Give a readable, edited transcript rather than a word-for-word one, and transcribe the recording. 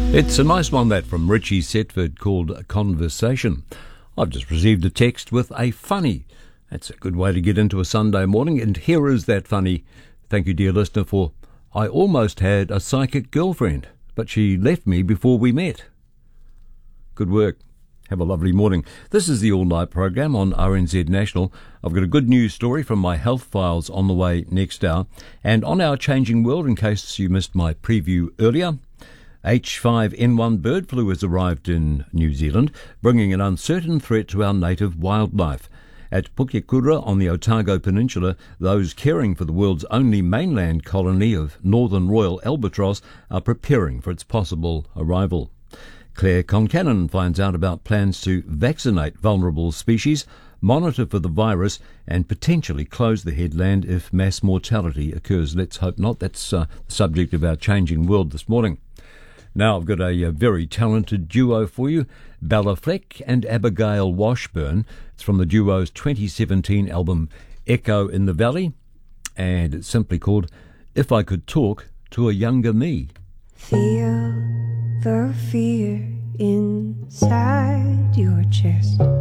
It's a nice one, that, from Richie Setford, called Conversation. I've just received a text with a funny. That's a good way to get into a Sunday morning, and here is that funny. Thank you, dear listener, for I almost had a psychic girlfriend, but she left me before we met. Good work. Have a lovely morning. This is the all-night program on RNZ National. I've got a good news story from my health files on the way next hour. And on our changing world, in case you missed my preview earlier, H5N1 bird flu has arrived in New Zealand, bringing an uncertain threat to our native wildlife. At Pukekohe on the Otago Peninsula, those caring for the world's only mainland colony of northern royal albatross are preparing for its possible arrival. Claire Concannon finds out about plans to vaccinate vulnerable species, monitor for the virus, and potentially close the headland if mass mortality occurs. Let's hope not. That's the subject of our changing world this morning. Now I've got a very talented duo for you, Bella Fleck and Abigail Washburn. It's from the duo's 2017 album Echo in the Valley, and it's simply called If I Could Talk to a Younger Me. Feel the fear inside your chest.